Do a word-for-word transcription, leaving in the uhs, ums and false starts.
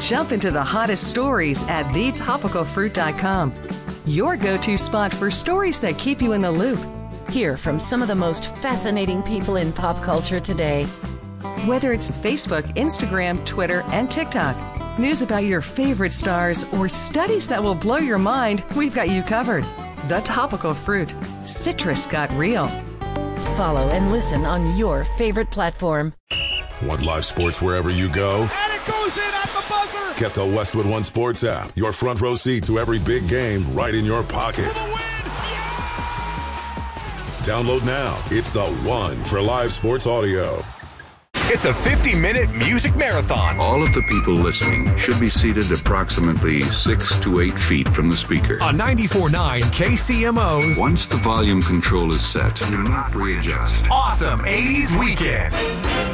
jump into the hottest stories at the topical fruit dot com. Your go-to spot for stories that keep you in the loop. Hear from some of the most fascinating people in pop culture today. Whether it's Facebook, Instagram, Twitter, and TikTok, news about your favorite stars, or studies that will blow your mind, we've got you covered. The Topical Fruit. Citrus got real. Follow and listen on your favorite platform. Want live sports wherever you go? And it goes in at the buzzer! Get the Westwood One Sports app. Your front row seat to every big game right in your pocket. For the win! Yeah! Download now. It's the one for live sports audio. It's a fifty-minute music marathon. All of the people listening should be seated approximately six to eight feet from the speaker. On ninety-four point nine K C M O's Once the volume control is set, do not readjust. Awesome eighties Weekend.